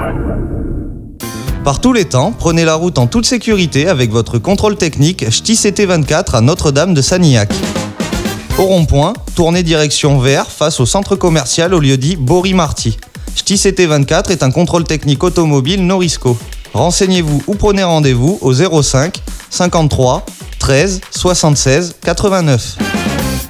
Par tous les temps, prenez la route en toute sécurité avec votre contrôle technique Ch'ti CT24 à Notre-Dame de Sanilhac. Au rond-point, tournez direction vers face au centre commercial au lieu dit Bory-Marty. Ch'ti CT24 est un contrôle technique automobile Norisco. Renseignez-vous ou prenez rendez-vous au 05 53 13 76 89.